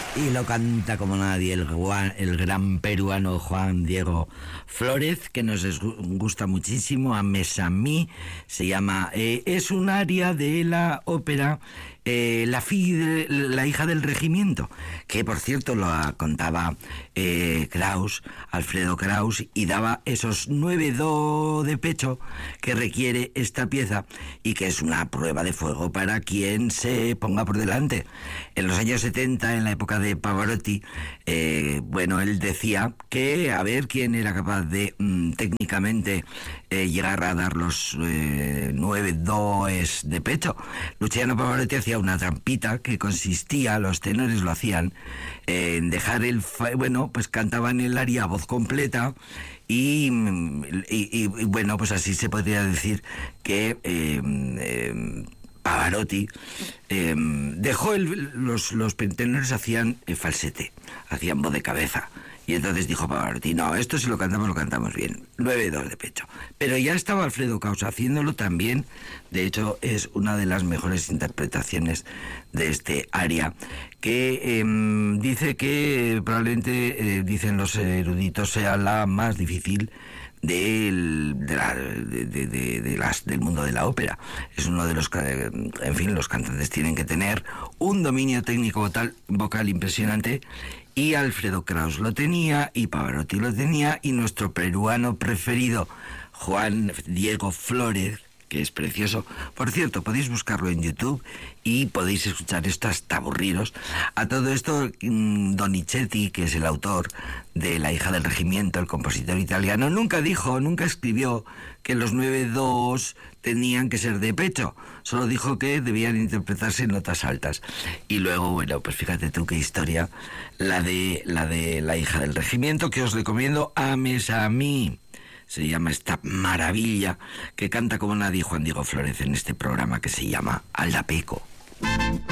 Y lo canta como nadie el gran peruano Juan Diego Flórez, que nos gusta muchísimo. A Mes-Amis se llama. Es un aria de la ópera la hija del regimiento, que por cierto lo contaba Kraus, Alfredo Kraus, y daba esos 9 do de pecho que requiere esta pieza y que es una prueba de fuego para quien se ponga por delante. En los años 70, en la época de Pavarotti, él decía que a ver quién era capaz de técnicamente llegar a dar los 9 does de pecho. Luciano Pavarotti hacía una trampita que consistía, los tenores lo hacían, en dejar pues cantaban el aria a voz completa y pues así se podría decir que Pavarotti dejó los tenores hacían falsete, hacían voz de cabeza. Y entonces dijo Pavarotti, no, esto si lo cantamos bien, 9 dos de pecho. Pero ya estaba Alfredo Kraus haciéndolo también. De hecho, es una de las mejores interpretaciones de este aria, que dice que probablemente, dicen los eruditos, sea la más difícil del mundo de la ópera. Es uno de los los cantantes tienen que tener un dominio técnico vocal impresionante, y Alfredo Kraus lo tenía, y Pavarotti lo tenía, y nuestro peruano preferido Juan Diego Flórez, que es precioso. Por cierto, podéis buscarlo en YouTube y podéis escuchar esto hasta aburriros. A todo esto, Donizetti, que es el autor de La hija del regimiento, el compositor italiano, nunca escribió que los 9 dos tenían que ser de pecho. Solo dijo que debían interpretarse en notas altas. Y luego, pues fíjate tú qué historia, la de La hija del regimiento, que os recomiendo. A Mes-Amis se llama esta maravilla, que canta como nadie Juan Diego Flórez en este programa que se llama Aldapeco.